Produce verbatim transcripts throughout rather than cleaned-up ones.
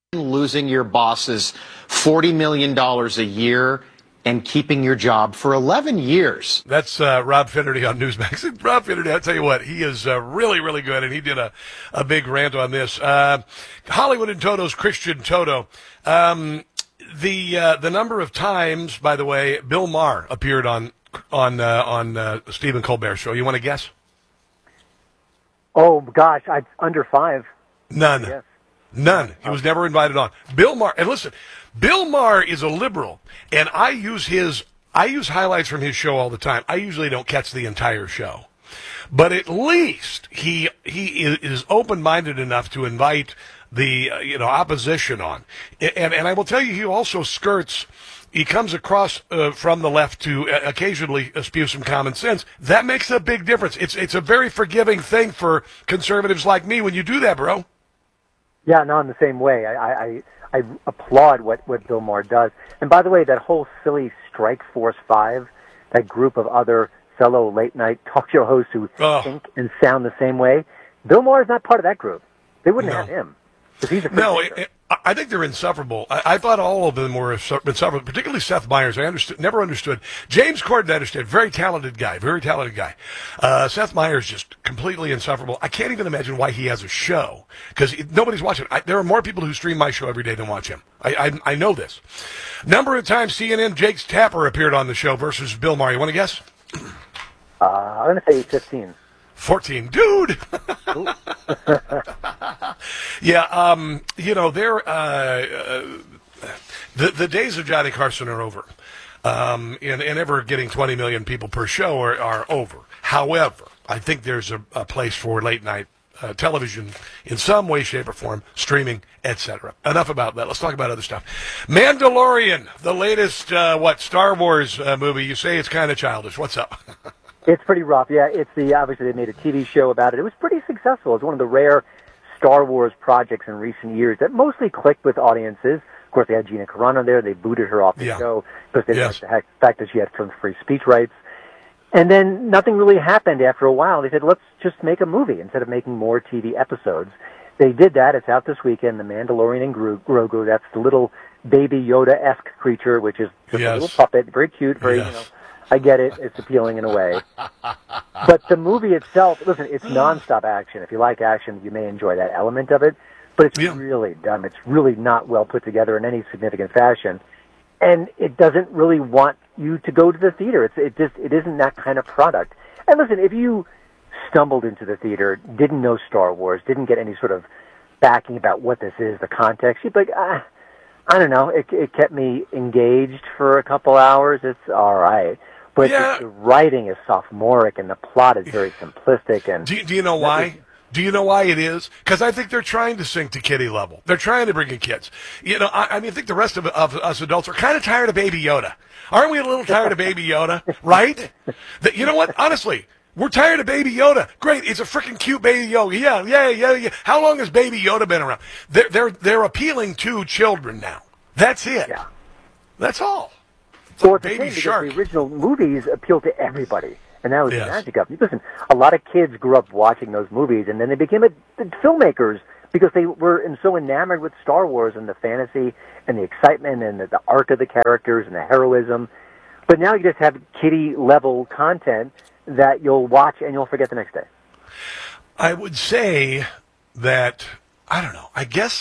losing your bosses forty million dollars a year and keeping your job for eleven years. That's uh, Rob Finnerty on Newsmax. Rob Finnerty, I'll tell you what, he is uh, really, really good, and he did a, a big rant on this. Uh, Hollywood in Toto's Christian Toto. Um, the uh, the number of times, by the way, Bill Maher appeared on on uh, on uh, Stephen Colbert's show. You want to guess? Oh gosh, I under five. None. Yes. None. He was never invited on. Bill Maher, and listen, Bill Maher is a liberal, and I use his, I use highlights from his show all the time. I usually don't catch the entire show, but at least he he is open-minded enough to invite the uh, you know opposition on, and and I will tell you, he also skirts. He comes across uh, from the left to uh, occasionally spew some common sense. That makes a big difference. It's it's a very forgiving thing for conservatives like me when you do that, bro. Yeah, no, in the same way. I, I, I applaud what, what Bill Maher does. And by the way, that whole silly Strike Force five, that group of other fellow late-night talk show hosts who oh. think and sound the same way, Bill Maher is not part of that group. They wouldn't no. have him. Because he's a no, it, it, I think they're insufferable. I, I thought all of them were insufferable, particularly Seth Meyers. I understood, never understood. James Corden, I understand. Very talented guy, very talented guy. Uh, Seth Meyers, just completely insufferable. I can't even imagine why he has a show, because nobody's watching. I, there are more people who stream my show every day than watch him. I, I, I know this. Number of times C N N Jake's Tapper appeared on the show versus Bill Maher. You want to guess? Uh, I'm going to say fifteen. fourteen. Dude! yeah, um, you know, they're, uh, uh, the, the days of Johnny Carson are over. Um, and, and ever getting twenty million people per show are, are over. However, I think there's a, a place for late night uh, television in some way, shape, or form, streaming, et cetera. Enough about that. Let's talk about other stuff. Mandalorian, the latest, uh, what, Star Wars uh, movie. You say it's kind of childish. What's up? It's pretty rough, yeah. It's the obviously they made a T V show about it. It was pretty successful. It's one of the rare Star Wars projects in recent years that mostly clicked with audiences. Of course, they had Gina Carano there. They booted her off the yeah. show because they yes. didn't like the fact that she had some free speech rights. And then nothing really happened after a while. They said, let's just make a movie instead of making more T V episodes. They did that. It's out this weekend, The Mandalorian and Grogu. That's the little baby Yoda-esque creature, which is just yes. a little puppet, very cute, very, yes. you know, I get it. It's appealing in a way. But the movie itself, listen, it's nonstop action. If you like action, you may enjoy that element of it. But it's yeah. really dumb. It's really not well put together in any significant fashion. And it doesn't really want you to go to the theater. It's, it just, it isn't that kind of product. And listen, if you stumbled into the theater, didn't know Star Wars, didn't get any sort of backing about what this is, the context, you'd be like, ah, I don't know. It, it kept me engaged for a couple hours. It's all right. But yeah. the, the writing is sophomoric, and the plot is very simplistic. And do, do you know why? Do you know why it is? Because I think they're trying to sink to kiddie level. They're trying to bring in kids. You know, I, I mean, I think the rest of, of us adults are kind of tired of Baby Yoda. Aren't we a little tired of Baby Yoda? Right? The, you know what? Honestly, we're tired of Baby Yoda. Great, it's a freaking cute Baby Yoda. Yeah, yeah, yeah, yeah. How long has Baby Yoda been around? They're they're they're appealing to children now. That's it. Yeah. That's all. Well, it's a Baby shame Shark. because the original movies appeal to everybody, and that was yes. the magic of it. Listen, a lot of kids grew up watching those movies, and then they became a, the filmmakers because they were and so enamored with Star Wars and the fantasy and the excitement and the, the arc of the characters and the heroism. But now you just have kiddie-level content that you'll watch and you'll forget the next day. I would say that, I don't know, I guess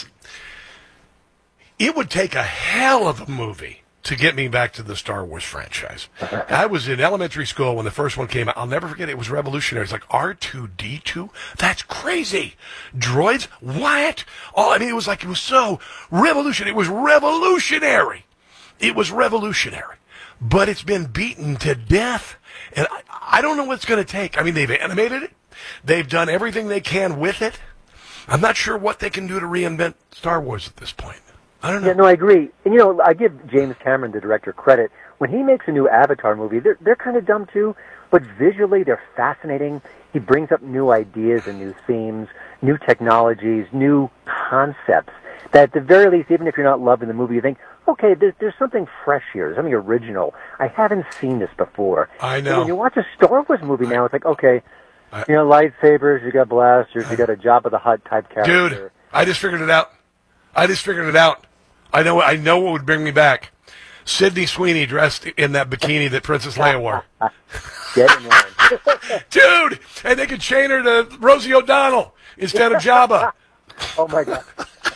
it would take a hell of a movie to get me back to the Star Wars franchise. I was in elementary school when the first one came out. I'll never forget it. It was revolutionary. It's like R two D two? That's crazy. Droids? What? Oh, I mean, it was like, it was so revolutionary. It was revolutionary. It was revolutionary. But it's been beaten to death. And I, I don't know what it's going to take. I mean, they've animated it. They've done everything they can with it. I'm not sure what they can do to reinvent Star Wars at this point. I don't know. Yeah, no, I agree. And, you know, I give James Cameron, the director, credit. When he makes a new Avatar movie, they're, they're kind of dumb, too. But visually, they're fascinating. He brings up new ideas and new themes, new technologies, new concepts that, at the very least, even if you're not loving the movie, you think, okay, there's, there's something fresh here, something original. I haven't seen this before. I know. And when you watch a Star Wars movie now, it's like, okay, I, you know, lightsabers, you got blasters, you got a Jabba the Hutt type character. Dude, I just figured it out. I just figured it out. I know. I know what would bring me back. Sydney Sweeney dressed in that bikini that Princess Leia wore. Get in line. Dude, and they could chain her to Rosie O'Donnell instead of Jabba. Oh, my God.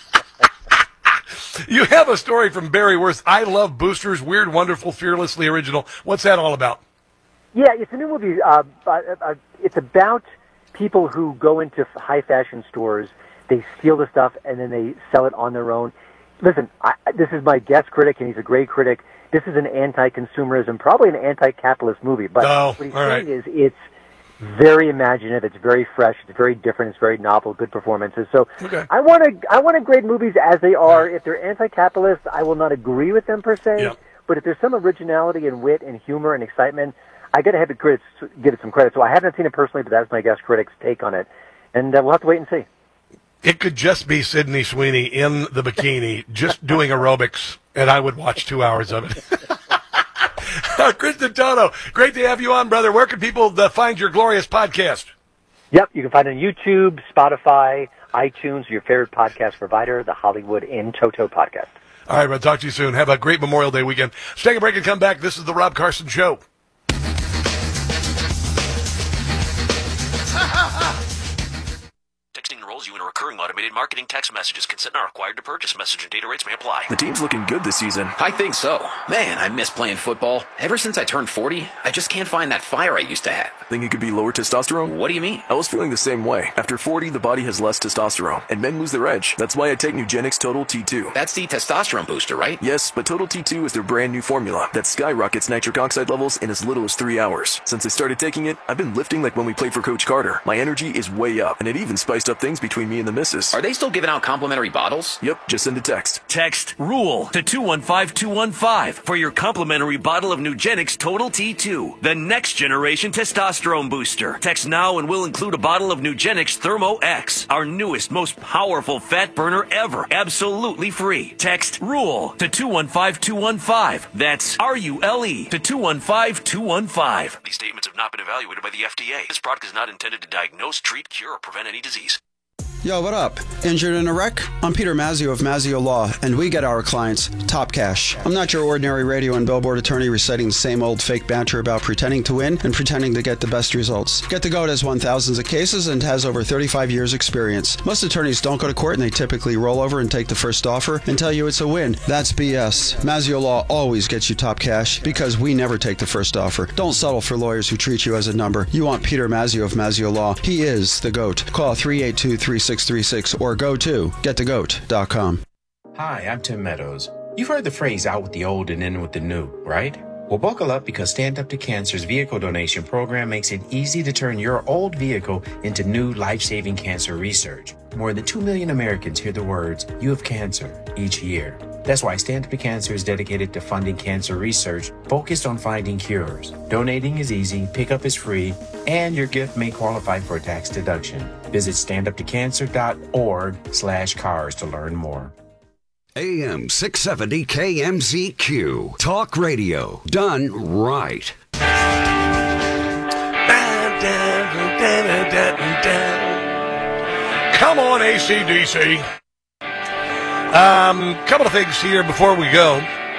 You have a story from Barry Worth. I Love Boosters, Weird, Wonderful, Fearlessly Original. What's that all about? Yeah, it's a new movie. Uh, uh, uh, it's about people who go into high fashion stores, they steal the stuff, and then they sell it on their own. Listen, I, this is my guest critic, and he's a great critic. This is an anti-consumerism, probably an anti-capitalist movie. But oh, what he's all saying right. is it's very imaginative, it's very fresh, it's very different, it's very novel, good performances. So Okay. I want to I want to grade movies as they are. If they're anti-capitalist, I will not agree with them per se. Yep. But if there's some originality and wit and humor and excitement, I got to have the critics give it some credit. So I haven't seen it personally, but that's my guest critic's take on it, and uh, we'll have to wait and see. It could just be Sydney Sweeney in the bikini, just doing aerobics, and I would watch two hours of it. Kristen Toto, great to have you on, brother. Where can people uh, find your glorious podcast? Yep, you can find it on YouTube, Spotify, iTunes, your favorite podcast provider, the Hollywood in Toto podcast. All right, we'll talk to you soon. Have a great Memorial Day weekend. Let's take a break and come back. This is the Rob Carson Show. Texting enrolls you in a recurring automated marketing text messages. Consent not required to purchase. Message and data rates may apply. The team's looking good this season. I think so. Man, I miss playing football. Ever since I turned forty, I just can't find that fire I used to have. Think it could be lower testosterone? What do you mean? I was feeling the same way. After forty, the body has less testosterone, and men lose their edge. That's why I take Nugenix Total T two. That's the testosterone booster, right? Yes, but Total T two is their brand new formula that skyrockets nitric oxide levels in as little as three hours. Since I started taking it, I've been lifting like when we played for Coach Carter. My energy is way up, and it even spiced up things between me and the missus. Are they still giving out complimentary bottles? Yep, just send a text. Text RULE to two one five two one five for your complimentary bottle of Nugenix Total T two, the next generation testosterone booster. Text now and we'll include a bottle of Nugenix Thermo X, our newest, most powerful fat burner ever, absolutely free. Text RULE to two one five two one five. That's R U L E to two one five two one five. These statements have not been evaluated by the F D A. This product is not intended to diagnose, treat, cure, or prevent any disease. Yo, what up? Injured in a wreck? I'm Peter Mazzio of Mazzio Law, and we get our clients top cash. I'm not your ordinary radio and billboard attorney reciting the same old fake banter about pretending to win and pretending to get the best results. Get the Goat has won thousands of cases and has over thirty-five years experience. Most attorneys don't go to court and they typically roll over and take the first offer and tell you it's a win. That's B S. Mazzio Law always gets you top cash because we never take the first offer. Don't settle for lawyers who treat you as a number. You want Peter Mazzio of Mazzio Law. He is the Goat. Call three eight two, three six three six or go to get the goat dot com. Hi, I'm Tim Meadows. You've heard the phrase out with the old and in with the new, right? Well, buckle up because Stand Up to Cancer's vehicle donation program makes it easy to turn your old vehicle into new life-saving cancer research. More than two million Americans hear the words, "You have cancer," each year. That's why Stand Up to Cancer is dedicated to funding cancer research focused on finding cures. Donating is easy, pickup is free, and your gift may qualify for a tax deduction. Visit standuptocancer.org slash cars to learn more. A M six seventy K M Z Q. Talk radio done right. Come on, A C D C. Um, couple of things here before we go.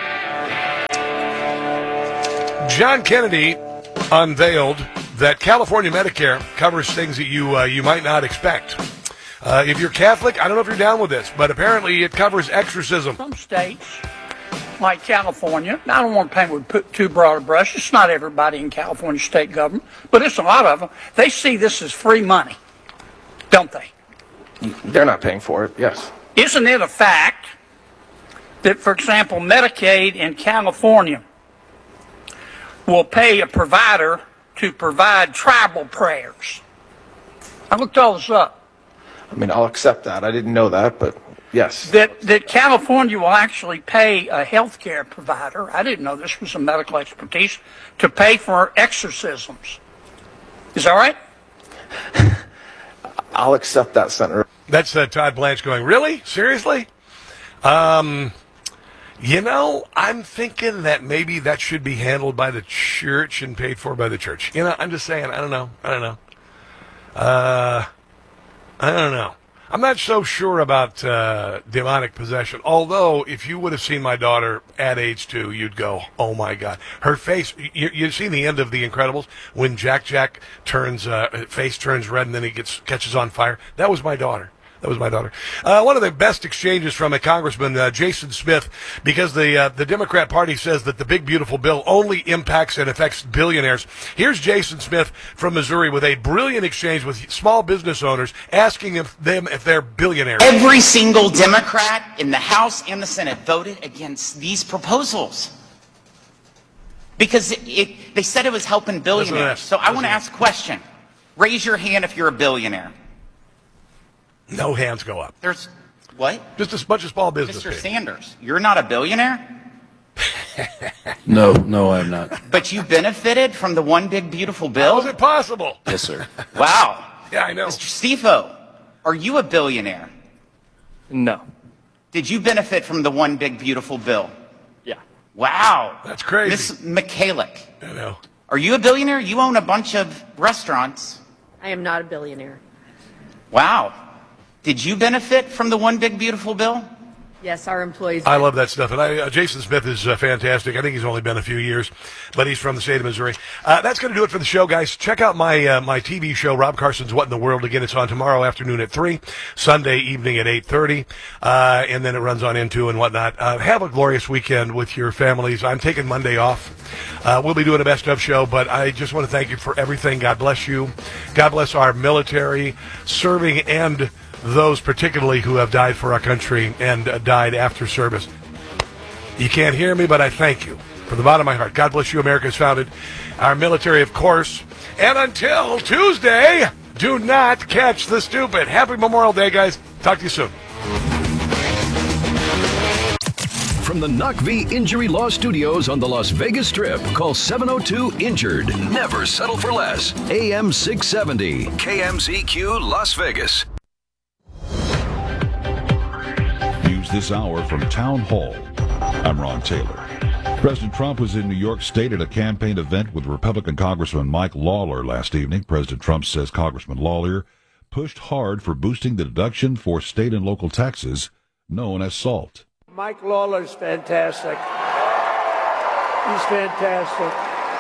John Kennedy unveiled that California Medicare covers things that you uh, you might not expect. Uh, if you're Catholic, I don't know if you're down with this, but apparently it covers exorcism. Some states, like California, I don't want to paint with too broad a brush. It's not everybody in California state government, but it's a lot of them. They see this as free money, don't they? They're not paying for it, yes. Isn't it a fact that, for example, Medicaid in California will pay a provider to provide tribal prayers? I looked all this up. I mean, I'll accept that. I didn't know that, but yes. That that California will actually pay a health care provider, I didn't know this was a medical expertise, to pay for exorcisms. Is that right? I'll accept that, Senator. That's uh, Todd Blanche going, really? Seriously? Um, you know, I'm thinking that maybe that should be handled by the church and paid for by the church. You know, I'm just saying, I don't know. I don't know. Uh... I don't know. I'm not so sure about uh, demonic possession. Although, if you would have seen my daughter at age two, you'd go, "Oh my God!" Her face. You, you've seen the end of The Incredibles when Jack Jack turns uh, face turns red and then he gets catches on fire. That was my daughter. That was my daughter. Uh, one of the best exchanges from a Congressman, uh, Jason Smith, because the uh, the Democrat Party says that the big, beautiful bill only impacts and affects billionaires. Here's Jason Smith from Missouri with a brilliant exchange with small business owners, asking if them if they're billionaires. Every single Democrat in the House and the Senate voted against these proposals because it, it, they said it was helping billionaires. So I want to ask a question. Raise your hand if you're a billionaire. No hands go up. There's what? Just a bunch of small business Mister people. Sanders, you're not a billionaire? No, no, I'm not. But you benefited from the one big beautiful bill? How is it possible? Yes, sir. Wow. Yeah, I know. Mister Stifo, are you a billionaire? No. Did you benefit from the one big beautiful bill? Yeah. Wow. That's crazy. Miss Michalik, I know. are you a billionaire? You own a bunch of restaurants. I am not a billionaire. Wow. Did you benefit from the one big beautiful bill? Yes, our employees. I love that stuff. And I, uh, Jason Smith is uh, fantastic. I think he's only been a few years, but he's from the state of Missouri. Uh, that's going to do it for the show, guys. Check out my uh, my T V show, Rob Carson's What in the World. Again, it's on tomorrow afternoon at three, Sunday evening at eight thirty, uh, and then it runs on into and whatnot. Uh, have a glorious weekend with your families. I'm taking Monday off. Uh, we'll be doing a best of show, but I just want to thank you for everything. God bless you. God bless our military, serving and those particularly who have died for our country and uh, died after service. You can't hear me, but I thank you from the bottom of my heart. God bless you. America is founded. Our military, of course. And until Tuesday, do not catch the stupid. Happy Memorial Day, guys. Talk to you soon. From the Knock V Injury Law Studios on the Las Vegas Strip, call seven oh two injured. Never settle for less. A M six seventy, K M Z Q, Las Vegas. This hour from Town Hall. I'm Ron Taylor. President Trump was in New York State at a campaign event with Republican Congressman Mike Lawler last evening. President Trump says Congressman Lawler pushed hard for boosting the deduction for state and local taxes, known as SALT. Mike Lawler's fantastic. He's fantastic.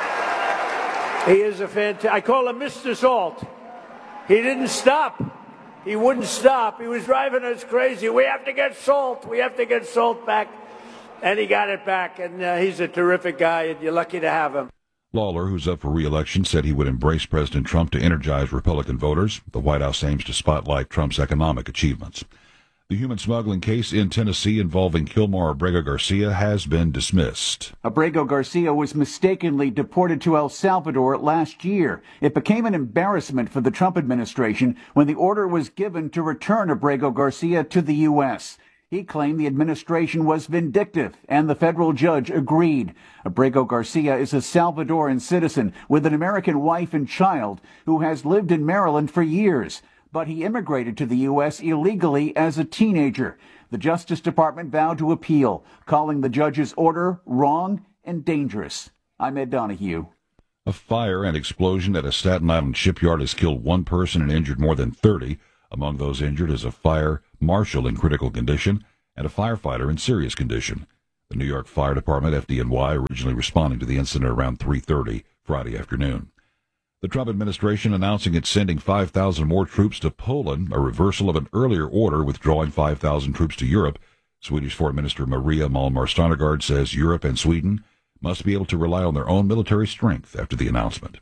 He is a fantastic. I call him Mister Salt. He didn't stop. He wouldn't stop. He was driving us crazy. We have to get salt. We have to get salt back. And he got it back. And uh, he's a terrific guy, and you're lucky to have him. Lawler, who's up for re-election, said he would embrace President Trump to energize Republican voters. The White House aims to spotlight Trump's economic achievements. The human smuggling case in Tennessee involving Kilmar Abrego Garcia has been dismissed. Abrego Garcia was mistakenly deported to El Salvador last year. It became an embarrassment for the Trump administration when the order was given to return Abrego Garcia to the U S. He claimed the administration was vindictive, and the federal judge agreed. Abrego Garcia is a Salvadoran citizen with an American wife and child who has lived in Maryland for years. But he immigrated to the U S illegally as a teenager. The Justice Department vowed to appeal, calling the judge's order wrong and dangerous. I'm Ed Donahue. A fire and explosion at a Staten Island shipyard has killed one person and injured more than thirty. Among those injured is a fire marshal in critical condition and a firefighter in serious condition. The New York Fire Department, F D N Y, originally responding to the incident around three thirty Friday afternoon. The Trump administration announcing it's sending five thousand more troops to Poland, a reversal of an earlier order withdrawing five thousand troops to Europe. Swedish Foreign Minister Maria Malmar Stonegard says Europe and Sweden must be able to rely on their own military strength after the announcement.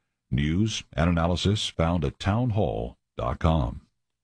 News and analysis found at townhall dot com.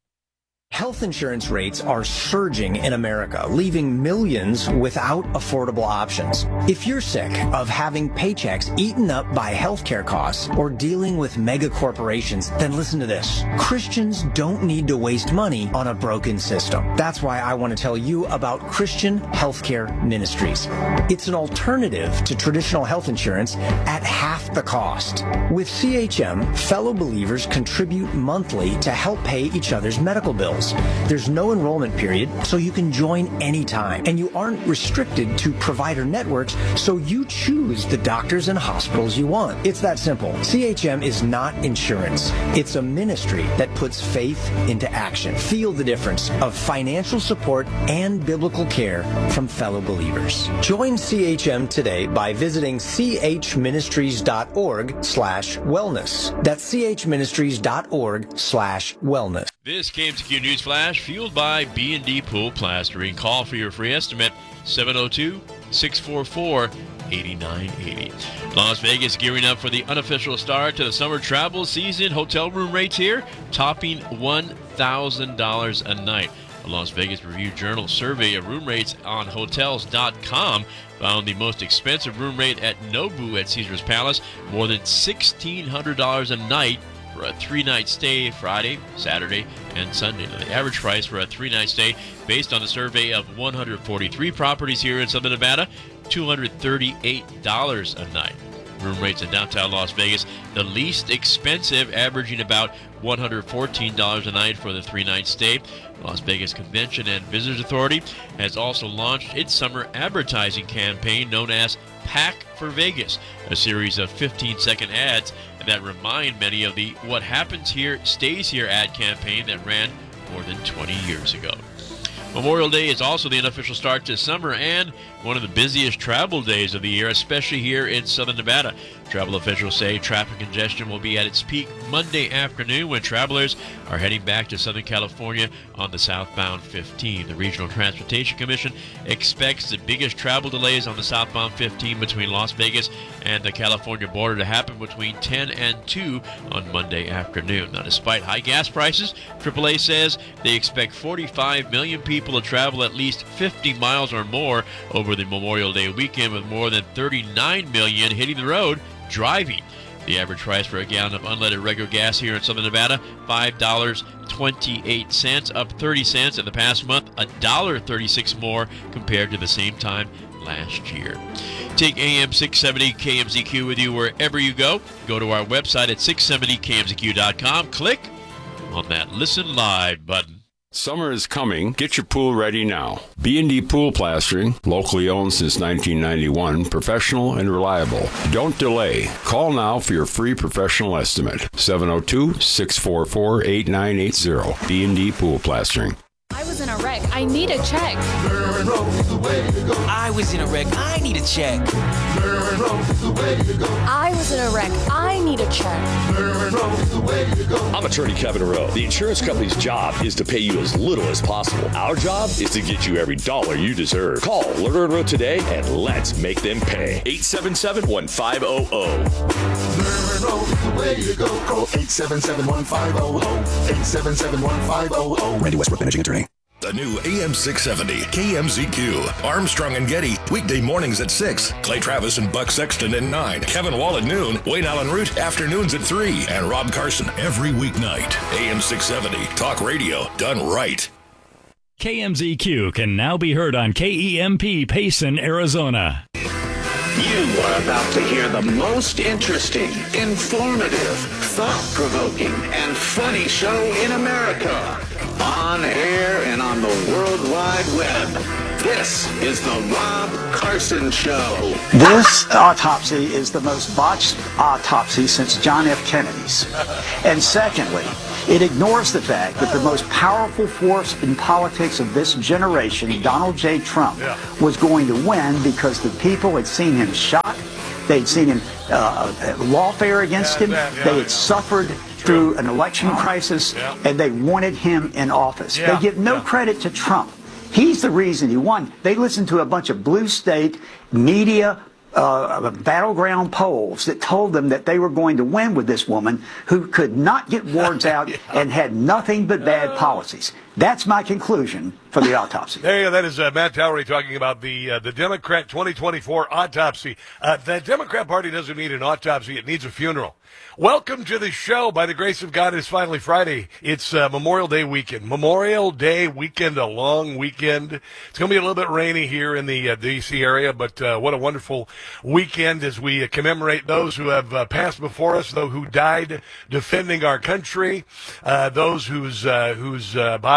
Health insurance rates are surging in America, leaving millions without affordable options. If you're sick of having paychecks eaten up by healthcare costs or dealing with mega corporations, then listen to this. Christians don't need to waste money on a broken system. That's why I want to tell you about Christian Healthcare Ministries. It's an alternative to traditional health insurance at half the cost. With C H M, fellow believers contribute monthly to help pay each other's medical bills. services. There's no enrollment period, so you can join anytime. And you aren't restricted to provider networks, so you choose the doctors and hospitals you want. It's that simple. C H M is not insurance. It's a ministry that puts faith into action. Feel the difference of financial support and biblical care from fellow believers. Join C H M today by visiting chministries.org slash wellness. That's chministries.org slash wellness. This K M Z Q News Flash fueled by B and D Pool Plastering. Call for your free estimate, seven oh two, six four four, eight nine eight oh. Las Vegas gearing up for the unofficial start to the summer travel season. Hotel room rates here topping one thousand dollars a night. The Las Vegas Review-Journal survey of room rates on hotels dot com found the most expensive room rate at Nobu at Caesars Palace, more than sixteen hundred dollars a night for a three-night stay Friday, Saturday, and Sunday. Now, the average price for a three-night stay, based on a survey of one hundred forty-three properties here in Southern Nevada, two hundred thirty-eight dollars a night. Room rates in downtown Las Vegas, the least expensive, averaging about one hundred fourteen dollars a night for the three-night stay. Las Vegas Convention and Visitors Authority has also launched its summer advertising campaign known as Pack for Vegas, a series of fifteen-second ads that remind many of the What Happens Here Stays Here ad campaign that ran more than twenty years ago. Memorial Day is also the unofficial start to summer and one of the busiest travel days of the year, especially here in Southern Nevada. Travel officials say traffic congestion will be at its peak Monday afternoon when travelers are heading back to Southern California on the southbound fifteen. The Regional Transportation Commission expects the biggest travel delays on the southbound fifteen between Las Vegas and the California border to happen between ten and two on Monday afternoon. Now, despite high gas prices, triple A says they expect forty-five million people to travel at least fifty miles or more over the Memorial Day weekend, with more than thirty-nine million hitting the road driving. The average price for a gallon of unleaded regular gas here in Southern Nevada, five dollars and twenty-eight cents, up thirty cents in the past month, one dollar and thirty-six cents more compared to the same time last year. Take A M six seventy K M Z Q with you wherever you go. Go to our website at six seventy K M Z Q dot com. Click on that Listen Live button. Summer is coming. Get your pool ready now. B and D Pool Plastering, locally owned since nineteen ninety-one, professional and reliable. Don't delay. Call now for your free professional estimate. seven oh two, six four four, eight nine eight oh. B and D Pool Plastering. I was in a wreck. I need a check. I was in a wreck. I need a check. I was in a wreck. I need a check. I'm attorney Kevin Rowe. The insurance company's job is to pay you as little as possible. Our job is to get you every dollar you deserve. Call Lerner and Rowe today and let's make them pay. eight seven seven, one five zero zero. Lerner and Rowe is the way to go. Call eight seven seven, one five zero zero. eight seven seven, one five zero zero. Randy Westbrook, managing attorney. The new A M six seventy K M Z Q. Armstrong and Getty, weekday mornings at six. Clay Travis and Buck Sexton at nine. Kevin Wall at noon. Wayne Allen Root, afternoons at three. And Rob Carson every weeknight. A M six seventy, talk radio done right. K M Z Q can now be heard on K E M P Payson, Arizona. You are about to hear the most interesting, informative, thought-provoking, and funny show in America. On air and on the World Wide Web. This is the Rob Carson Show. This autopsy is the most botched autopsy since John F. Kennedy's. And secondly, it ignores the fact that the most powerful force in politics of this generation, Donald J. Trump, yeah. was going to win because the people had seen him shot, they'd seen him uh, lawfare against yeah, him, that, yeah. they had suffered True. through an election crisis, yeah. and they wanted him in office. Yeah. They give no yeah. credit to Trump. He's the reason he won. They listened to a bunch of blue state media Uh, battleground polls that told them that they were going to win with this woman who could not get words out yeah. and had nothing but bad policies. That's my conclusion for the autopsy. There you go. That is uh, Matt Towery talking about the uh, the Democrat twenty twenty-four autopsy. Uh, the Democrat Party doesn't need an autopsy. It needs a funeral. Welcome to the show. By the grace of God, it's finally Friday. It's uh, Memorial Day weekend. Memorial Day weekend, a long weekend. It's going to be a little bit rainy here in the uh, D C area, but uh, what a wonderful weekend as we uh, commemorate those who have uh, passed before us, those who died defending our country, uh, those whose uh, whose uh, bodies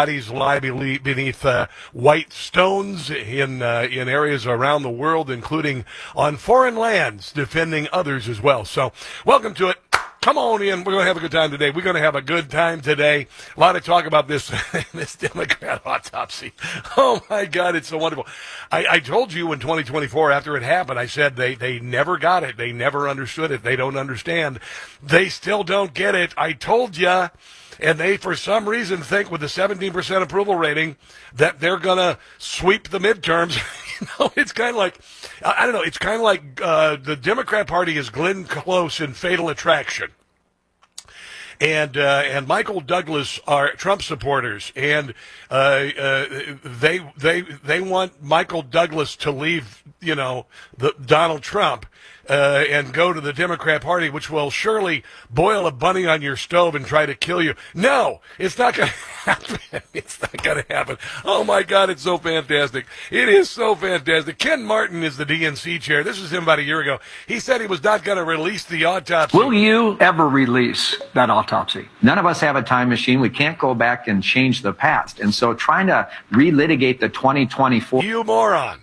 bodies lie beneath uh, white stones in uh, in areas around the world, including on foreign lands, defending others as well. So, welcome to it. Come on in. We're going to have a good time today. We're going to have a good time today. A lot of talk about this this Democrat autopsy. Oh, my God, it's so wonderful. I, I told you in twenty twenty-four, after it happened, I said they, they never got it. They never understood it. They don't understand. They still don't get it. I told you. And they, for some reason, think with the seventeen percent approval rating that they're going to sweep the midterms. You know, it's kind of like, I don't know, it's kind of like uh, the Democrat Party is Glenn Close in Fatal Attraction. And uh, and Michael Douglas are Trump supporters, and uh, uh, they they they want Michael Douglas to leave, you know, the Donald Trump. Uh, and go to the Democrat Party, which will surely boil a bunny on your stove and try to kill you. No, it's not going to happen. It's not going to happen. Oh, my God, it's so fantastic. It is so fantastic. Ken Martin is the D N C chair. This was him about a year ago. He said he was not going to release the autopsy. Will you ever release that autopsy? None of us have a time machine. We can't go back and change the past. And so trying to relitigate the twenty twenty-four... You moron.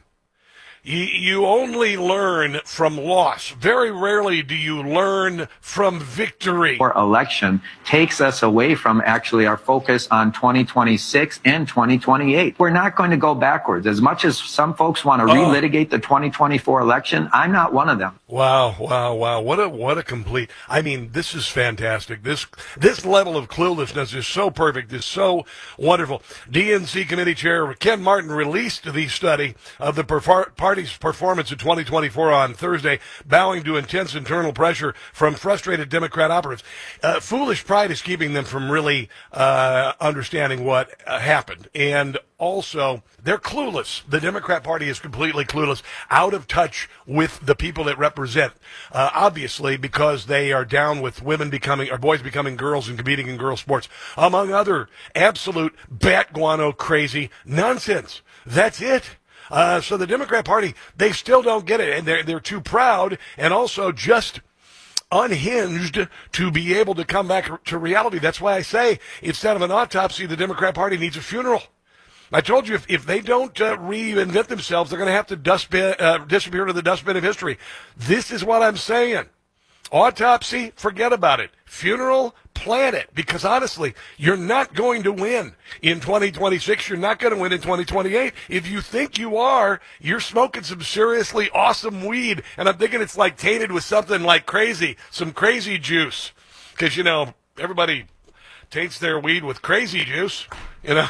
You only learn from loss. Very rarely do you learn from victory. Our election takes us away from actually our focus on twenty twenty-six and twenty twenty-eight. We're not going to go backwards. As much as some folks want to oh. relitigate the twenty twenty-four election, I'm not one of them. Wow, wow, wow. What a what a complete. I mean, this is fantastic. This this level of cluelessness is so perfect. Is so wonderful. D N C committee chair Ken Martin released the study of the perfor- party's performance in twenty twenty-four on Thursday, bowing to intense internal pressure from frustrated Democrat operatives. Uh, foolish pride is keeping them from really uh, understanding what uh, happened. And also, they're clueless. The Democrat Party is completely clueless, out of touch with the people that represent. Uh, obviously, because they are down with women becoming, or boys becoming girls and competing in girl sports, among other absolute bat guano crazy nonsense. That's it. Uh, so the Democrat Party, they still don't get it, and they're they're too proud and also just unhinged to be able to come back to reality. That's why I say instead of an autopsy, the Democrat Party needs a funeral. I told you if, if they don't uh, reinvent themselves, they're going to have to dustbin, uh, disappear to the dustbin of history. This is what I'm saying. Autopsy, forget about it. Funeral, plan it. Because honestly, you're not going to win in twenty twenty-six. You're not going to win in twenty twenty-eight. If you think you are, you're smoking some seriously awesome weed. And I'm thinking it's like tainted with something like crazy, some crazy juice. Because, you know, everybody taints their weed with crazy juice, you know.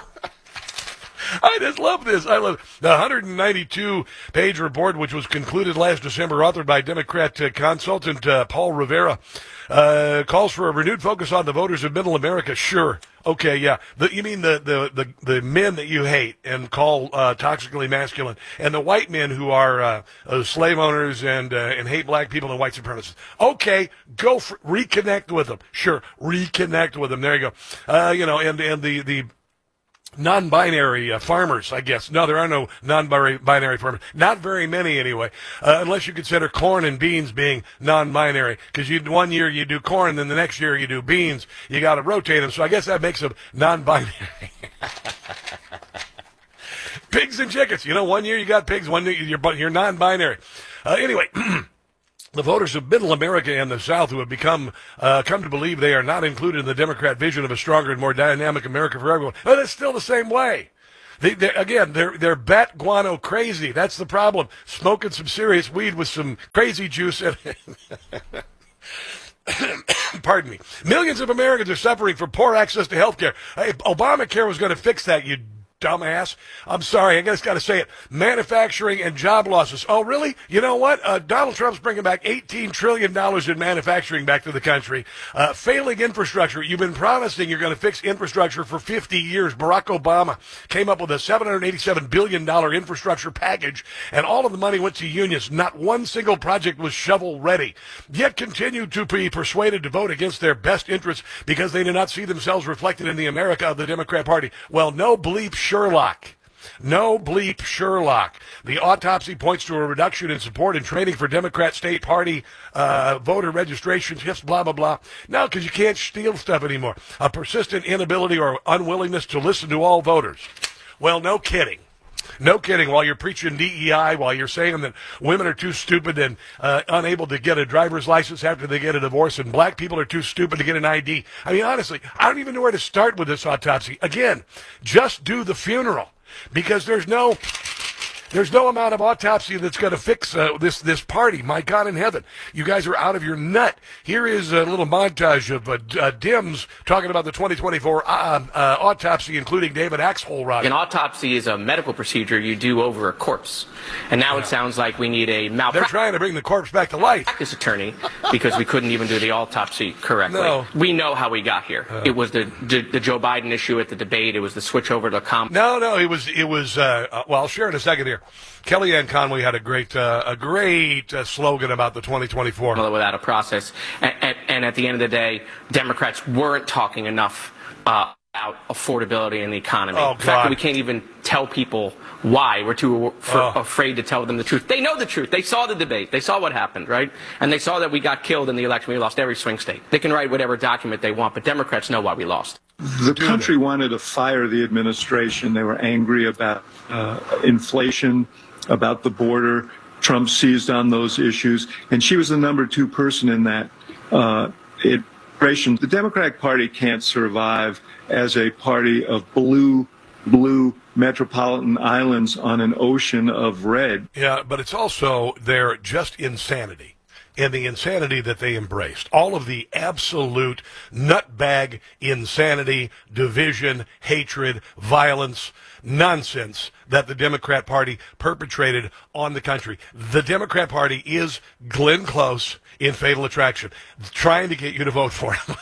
I just love this. I love it. The one hundred ninety-two page report, which was concluded last December, authored by Democrat uh, consultant uh, Paul Rivera, uh, calls for a renewed focus on the voters of Middle America. Sure. Okay, yeah. The, you mean the, the, the, the men that you hate and call uh, toxically masculine, and the white men who are uh, uh, slave owners and uh, and hate black people and white supremacists. Okay, go for, reconnect with them. Sure, reconnect with them. There you go. Uh, you know, and and the the. Non-binary uh, farmers, I guess. No, there are no non-binary farmers. Not very many, anyway, uh, unless you consider corn and beans being non-binary. Because you one year you do corn, then the next year you do beans. You got to rotate them. So I guess that makes them non-binary. Pigs and chickens. You know, one year you got pigs, one year you're, you're non-binary. Uh, anyway. The voters of Middle America and the South who have become uh, come to believe they are not included in the Democrat vision of a stronger and more dynamic America for everyone. But it's still the same way. They, they're, again, they're they're bat guano crazy. That's the problem. Smoking some serious weed with some crazy juice in it. Pardon me. Millions of Americans are suffering from poor access to health care. Hey, Obamacare was going to fix that, you dumbass. I'm sorry, I just got to say it. Manufacturing and job losses. Oh, really? You know what? Uh, Donald Trump's bringing back eighteen trillion dollars in manufacturing back to the country. Uh, failing infrastructure. You've been promising you're going to fix infrastructure for fifty years. Barack Obama came up with a seven hundred eighty-seven billion dollars infrastructure package, and all of the money went to unions. Not one single project was shovel ready. Yet continued to be persuaded to vote against their best interests because they do not see themselves reflected in the America of the Democrat Party. Well, no bleep Sherlock. No bleep Sherlock. The autopsy points to a reduction in support and training for Democrat state party uh, voter registration shifts, blah, blah, blah. No, because you can't steal stuff anymore. A persistent inability or unwillingness to listen to all voters. Well, no kidding. No kidding. While you're preaching D E I, while you're saying that women are too stupid and uh, unable to get a driver's license after they get a divorce, and black people are too stupid to get an I D. I mean, honestly, I don't even know where to start with this autopsy. Again, just do the funeral, because there's no... There's no amount of autopsy that's going to fix uh, this this party. My God in heaven. You guys are out of your nut. Here is a little montage of uh, uh, Dims talking about the twenty twenty-four uh, uh, autopsy, including David Axelrod. An autopsy is a medical procedure you do over a corpse. And now yeah. it sounds like we need a malpractice. They're trying to bring the corpse back to life. Practice attorney, because we couldn't even do the autopsy correctly. No. We know how we got here. Uh, it was the, the the Joe Biden issue at the debate. It was the switch over to com. No, no, it was, it was uh, uh, well, I'll share in a second here. Kellyanne Conway had a great uh, a great uh, slogan about the twenty twenty-four. Without a process. And, and, and at the end of the day, Democrats weren't talking enough uh, about affordability in the economy. Oh, the fact that we can't even tell people why. We're too for, oh. afraid to tell them the truth. They know the truth. They saw the debate. They saw what happened, right? And they saw that we got killed in the election. We lost every swing state. They can write whatever document they want, but Democrats know why we lost. The country wanted to fire the administration. They were angry about uh, inflation, about the border. Trump seized on those issues, and she was the number two person in that uh, administration. The Democratic Party can't survive as a party of blue, blue metropolitan islands on an ocean of red. Yeah, but it's also their just insanity. And the insanity that they embraced. All of the absolute nutbag insanity, division, hatred, violence, nonsense that the Democrat Party perpetrated on the country. The Democrat Party is Glenn Close in Fatal Attraction, trying to get you to vote for him.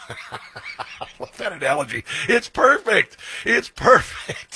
I love that analogy. It's perfect. It's perfect.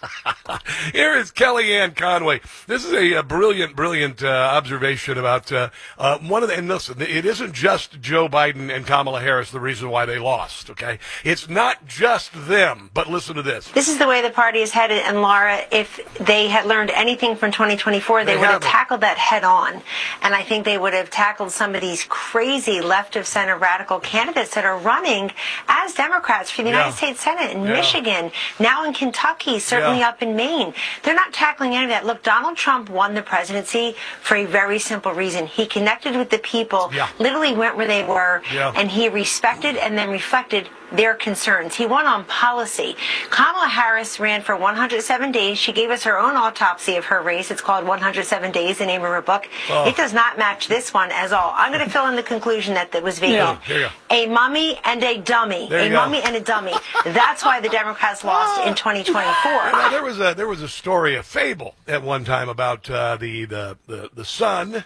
Here is Kellyanne Conway. This is a, a brilliant, brilliant uh, observation about uh, uh, one of the, and listen, it isn't just Joe Biden and Kamala Harris the reason why they lost, okay? It's not just them, but listen to this. This is the way the party is headed, and Laura, if they had learned anything from twenty twenty-four, they, they would have tackled that head on. And I think they would have tackled some of these crazy left of center radical candidates that are running as Democrats for the United yeah. States Senate in yeah. Michigan, now in Kentucky, certainly yeah. up in Maine. They're not tackling any of that. Look, Donald Trump won the presidency for a very simple reason. He connected with the people, yeah. literally went where they were, yeah. and he respected and then reflected their concerns. He won on policy. Kamala Harris ran for one hundred seven days. She gave us her own autopsy of her race. It's called one hundred seven days, the name of her book. Oh. It does not match this one as all. I'm going to fill in the conclusion that that was vacant. Yeah. A mummy and a dummy. There a you mummy go. and a dummy. That's why the Democrats lost in twenty twenty-four. Now, there was a there was a story, a fable at one time about uh, the, the the the sun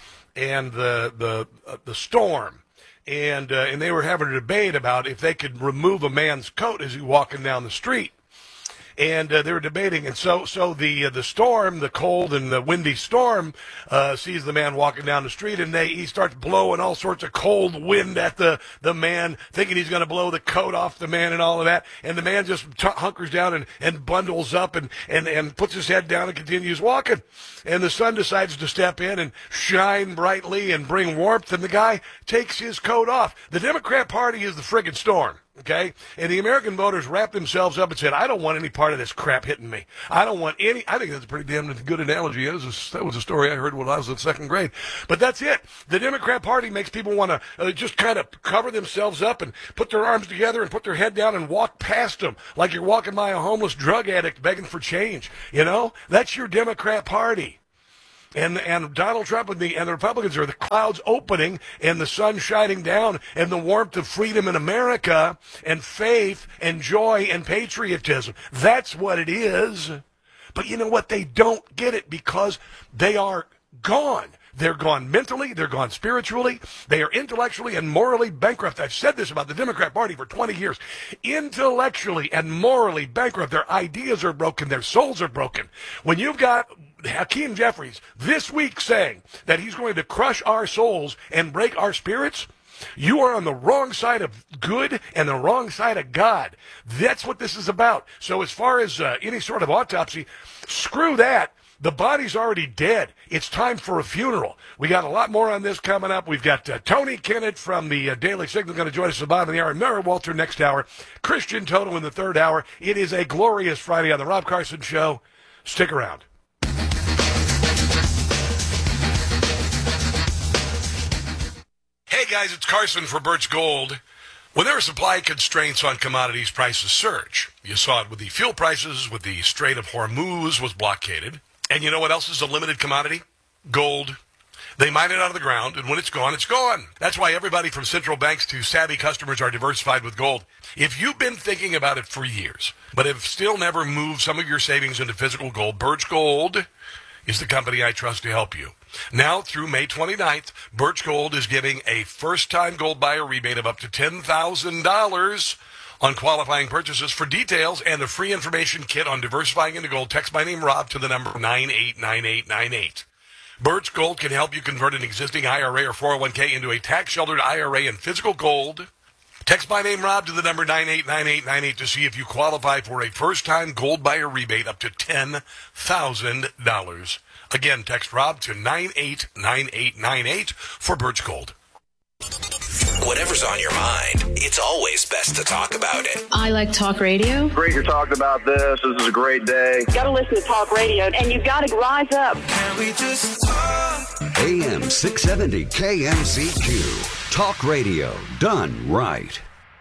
and the the uh, the storm. And uh, and they were having a debate about if they could remove a man's coat as he walking down the street. And uh, they were debating, and so so the uh, the storm, the cold and the windy storm, uh, sees the man walking down the street, and they he starts blowing all sorts of cold wind at the the man, thinking he's going to blow the coat off the man and all of that. And the man just t- hunkers down and, and bundles up and, and, and puts his head down and continues walking. And the sun decides to step in and shine brightly and bring warmth, and the guy takes his coat off. The Democrat Party is the friggin' storm. Okay? And the American voters wrapped themselves up and said, I don't want any part of this crap hitting me. I don't want any. I think that's a pretty damn good analogy. That was a, that was a story I heard when I was in second grade. But that's it. The Democrat Party makes people want to uh, just kind of cover themselves up and put their arms together and put their head down and walk past them like you're walking by a homeless drug addict begging for change. You know? That's your Democrat Party. And and Donald Trump and the and the Republicans are the clouds opening and the sun shining down and the warmth of freedom in America and faith and joy and patriotism. That's what it is. But you know what? They don't get it because they are gone. They're gone mentally. They're gone spiritually. They are intellectually and morally bankrupt. I've said this about the Democrat Party for twenty years. Intellectually and morally bankrupt. Their ideas are broken. Their souls are broken. When you've got Hakeem Jeffries this week saying that he's going to crush our souls and break our spirits, You are on the wrong side of good and the wrong side of God. That's what this is about. So as far as uh, any sort of autopsy, screw that. The body's already dead. It's time for a funeral. We got a lot more on this coming up. We've got uh, Tony Kennett from the uh, Daily Signal going to join us at the bottom of the hour. Mary Walter next hour. Christian Toto in the third hour. It is a glorious Friday on the Rob Carson Show. Stick around. Hey guys, it's Carson for Birch Gold. When there are supply constraints on commodities, prices surge. You saw it with the fuel prices, with the Strait of Hormuz was blockaded. And you know what else is a limited commodity? Gold. They mine it out of the ground, and when it's gone, it's gone. That's why everybody from central banks to savvy customers are diversified with gold. If you've been thinking about it for years, but have still never moved some of your savings into physical gold, Birch Gold is the company I trust to help you. Now, through May twenty-ninth, Birch Gold is giving a first-time gold buyer rebate of up to ten thousand dollars on qualifying purchases. For details and a free information kit on diversifying into gold, text my name, Rob, to the number nine eight nine eight nine eight. Birch Gold can help you convert an existing I R A or four oh one k into a tax-sheltered I R A in physical gold. Text my name, Rob, to the number nine eight nine eight nine eight to see if you qualify for a first-time gold buyer rebate up to ten thousand dollars. Again, text Rob to nine eight nine eight nine eight for Birch Gold. Whatever's on your mind, it's always best to talk about it. I like talk radio. Great you're talking about this. This is a great day. You got to listen to talk radio, and you got to rise up. Can we just talk? A M six seventy K M Z Q. Talk radio done right.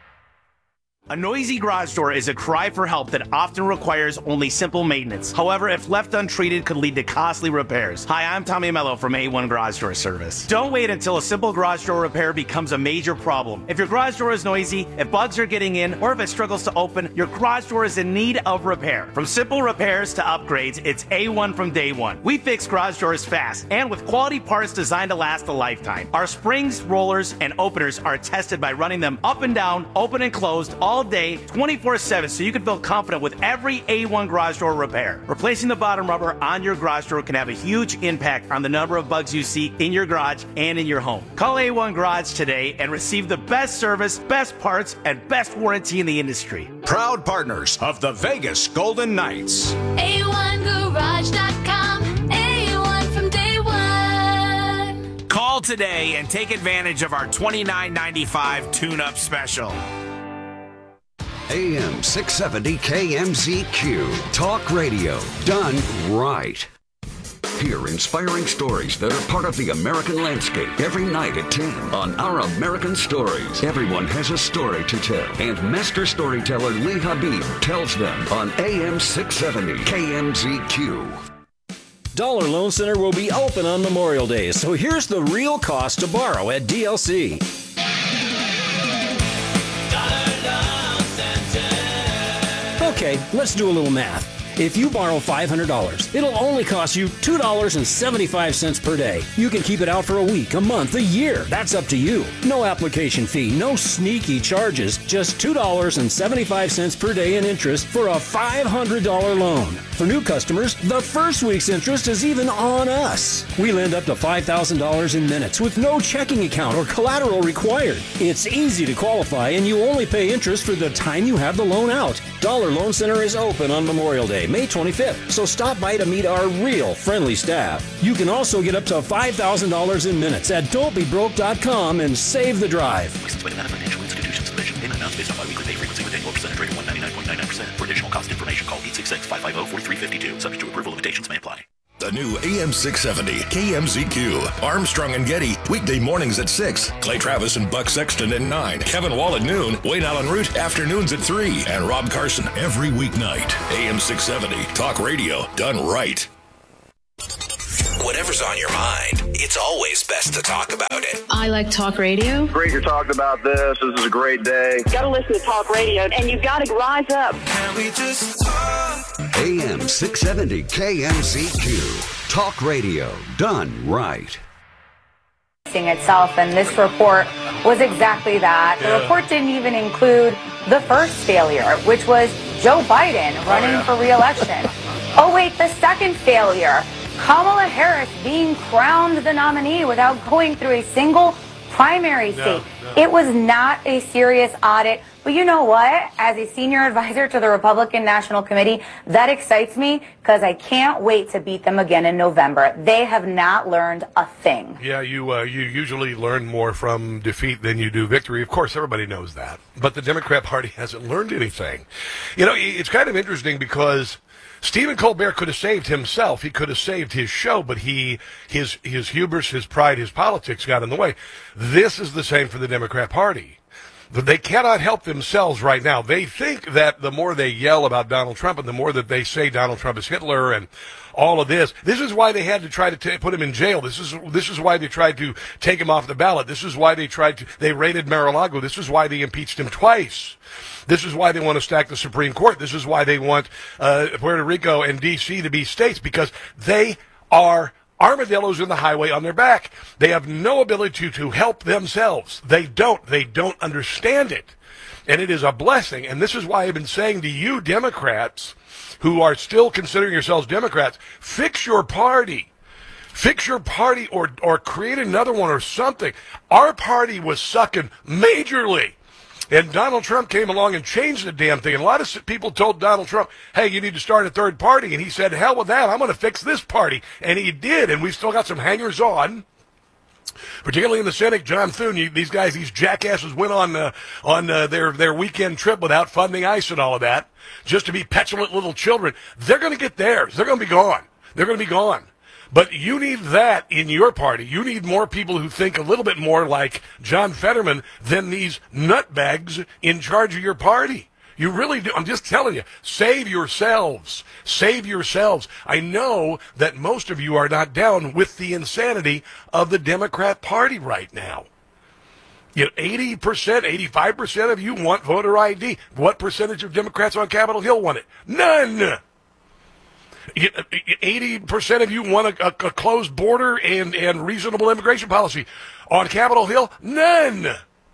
A noisy garage door is a cry for help that often requires only simple maintenance. However, if left untreated, could lead to costly repairs. Hi, I'm Tommy Mello from A one Garage Door Service. Don't wait until a simple garage door repair becomes a major problem. If your garage door is noisy, if bugs are getting in, or if it struggles to open, your garage door is in need of repair. From simple repairs to upgrades, it's A one from day one. We fix garage doors fast and with quality parts designed to last a lifetime. Our springs, rollers, and openers are tested by running them up and down, open and closed, all day, twenty-four seven, so you can feel confident with every A one garage door repair. Replacing the bottom rubber on your garage door can have a huge impact on the number of bugs you see in your garage and in your home. Call A one Garage today and receive the best service, best parts, and best warranty in the industry. Proud partners of the Vegas Golden Knights. A one garage dot com. A one from day one. Call today and take advantage of our twenty-nine ninety-five tune-up special. A M six seventy K M Z Q. Talk radio done right. Hear inspiring stories that are part of the American landscape every night at ten on Our American Stories. Everyone has a story to tell, and master storyteller Lee Habib tells them on A M six seventy K M Z Q. Dollar Loan Center will be open on Memorial Day, so here's the real cost to borrow at D L C. Okay, let's do a little math. If you borrow five hundred dollars, it'll only cost you two dollars and seventy-five cents per day. You can keep it out for a week, a month, a year. That's up to you. No application fee, no sneaky charges, just two dollars and seventy-five cents per day in interest for a five hundred dollars loan. For new customers, the first week's interest is even on us. We lend up to five thousand dollars in minutes with no checking account or collateral required. It's easy to qualify, and you only pay interest for the time you have the loan out. Dollar Loan Center is open on Memorial Day, May twenty-fifth, so stop by to meet our real friendly staff. You can also get up to five thousand dollars in minutes at don't be broke dot com and save the drive. License plate amount of financial institutions submission. Payment amounts based on biweekly pay frequency with annual percentage rate of one ninety-nine point nine nine percent. For additional cost information, call eight six six, five five zero, four three five two. Subject to approval, limitations may apply. The new A M six seventy K M Z Q. Armstrong and Getty, weekday mornings at six. Clay Travis and Buck Sexton at nine. Kevin Wall at noon. Wayne Allen Root, afternoons at three. And Rob Carson every weeknight. A M six seventy, talk radio done right. Whatever's on your mind, it's always best to talk about it. I like talk radio. Great you're talking about this. This is a great day. You got to listen to talk radio, and you got to rise up. Can we just talk? A M six seventy K M Z Q. Talk radio done right. Itself, and this report was exactly that. The Yeah. report didn't even include the first failure, which was Joe Biden running Oh, yeah. for re-election. Oh wait, the second failure, Kamala Harris being crowned the nominee without going through a single primary No, state. no. It was not a serious audit. But you know what? As a senior advisor to the Republican National Committee, that excites me because I can't wait to beat them again in November. They have not learned a thing. Yeah, you uh, you usually learn more from defeat than you do victory. Of course, everybody knows that. But the Democrat Party hasn't learned anything. You know, it's kind of interesting because Stephen Colbert could have saved himself. He could have saved his show, but he, his, his hubris, his pride, his politics got in the way. This is the same for the Democrat Party. They cannot help themselves right now. They think that the more they yell about Donald Trump and the more that they say Donald Trump is Hitler and all of this, this is why they had to try to t- put him in jail. This is this is why they tried to take him off the ballot. This is why they tried to, they raided Mar-a-Lago. This is why they impeached him twice. This is why they want to stack the Supreme Court. This is why they want uh, Puerto Rico and D C to be states, because they are armadillos in the highway on their back. They have no ability to, to help themselves. They don't. They don't understand it. And it is a blessing. And this is why I've been saying to you Democrats who are still considering yourselves Democrats, fix your party. Fix your party or, or create another one or something. Our party was sucking majorly. And Donald Trump came along and changed the damn thing. And a lot of people told Donald Trump, hey, you need to start a third party. And he said, hell with that. I'm going to fix this party. And he did. And we've still got some hangers on, particularly in the Senate. John Thune, you, these guys, these jackasses went on uh, on uh, their, their weekend trip without funding ICE and all of that, just to be petulant little children. They're going to get theirs. They're going to be gone. They're going to be gone. But you need that in your party. You need more people who think a little bit more like John Fetterman than these nutbags in charge of your party. You really do. I'm just telling you, save yourselves. Save yourselves. I know that most of you are not down with the insanity of the Democrat Party right now. You know, eighty percent, eighty-five percent of you want voter I D. What percentage of Democrats on Capitol Hill want it? None. eighty percent of you want a, a, a closed border and, and reasonable immigration policy. On Capitol Hill, none.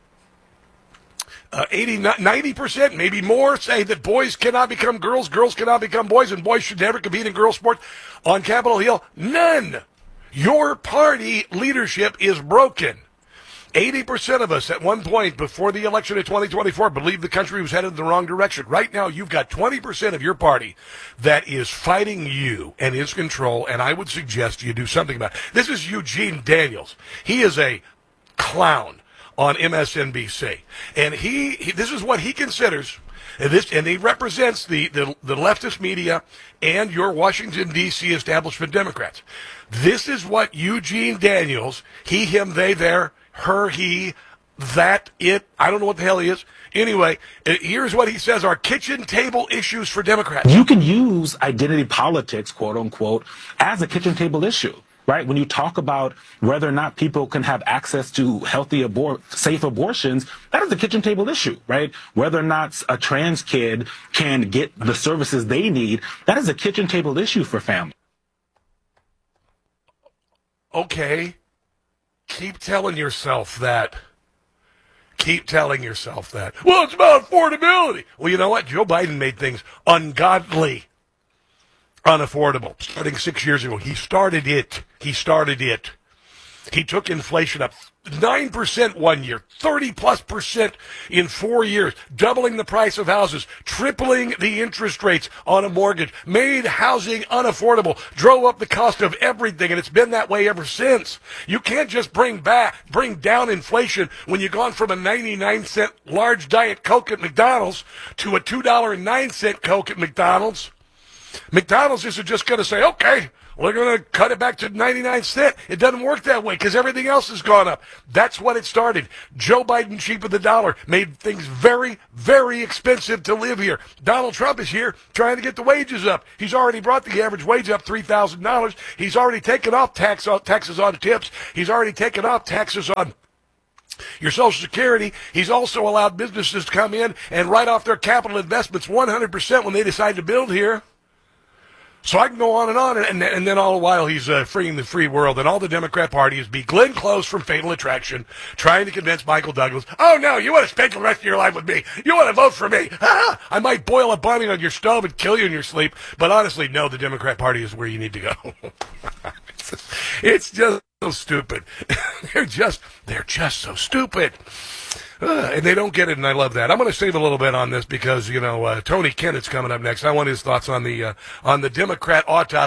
Uh, eighty, ninety percent, maybe more, say that boys cannot become girls, girls cannot become boys, and boys should never compete in girls' sports. On Capitol Hill, none. Your party leadership is broken. eighty percent of us at one point before the election of twenty twenty-four believed the country was headed in the wrong direction. Right now, you've got twenty percent of your party that is fighting you and is control, and I would suggest you do something about it. This is Eugene Daniels. He is a clown on M S N B C, and he, he this is what he considers, and, this, and he represents the, the, the leftist media and your Washington, D C establishment Democrats. This is what Eugene Daniels, he, him, they, their, her, he, that, it, I don't know what the hell he is. Anyway, here's what he says are kitchen table issues for Democrats. You can use identity politics, quote unquote, as a kitchen table issue, right? When you talk about whether or not people can have access to healthy, abor- safe abortions, that is a kitchen table issue, right? Whether or not a trans kid can get the services they need, that is a kitchen table issue for families. Okay. Keep telling yourself that. Keep telling yourself that. Well, it's about affordability. Well, you know what? Joe Biden made things ungodly unaffordable starting six years ago. He started it. He started it. He took inflation up nine percent one year, thirty plus percent in four years, doubling the price of houses, tripling the interest rates on a mortgage, made housing unaffordable, drove up the cost of everything, and it's been that way ever since. You can't just bring back, bring down inflation when you've gone from a ninety-nine cent large Diet Coke at McDonald's to a two dollars and nine cents Coke at McDonald's. McDonald's isn't just going to say, okay, we're going to cut it back to ninety-nine cents. It doesn't work that way because everything else has gone up. That's what it started. Joe Biden cheapened the dollar, made things very, very expensive to live here. Donald Trump is here trying to get the wages up. He's already brought the average wage up three thousand dollars. He's already taken off tax, taxes on tips. He's already taken off taxes on your Social Security. He's also allowed businesses to come in and write off their capital investments one hundred percent when they decide to build here. So I can go on and on, and, and then all the while he's uh, freeing the free world, and all the Democrat Party is be Glenn Close from Fatal Attraction, trying to convince Michael Douglas, oh no, you want to spend the rest of your life with me. You want to vote for me. Ah, I might boil a bunny on your stove and kill you in your sleep, but honestly, no, the Democrat Party is where you need to go. It's just... so stupid. they're just they're just so stupid. Uh, and they don't get it, and I love that. I'm going to save a little bit on this because, you know, uh, Tony Kennett's coming up next. I want his thoughts on the uh, on the Democrat autopsy.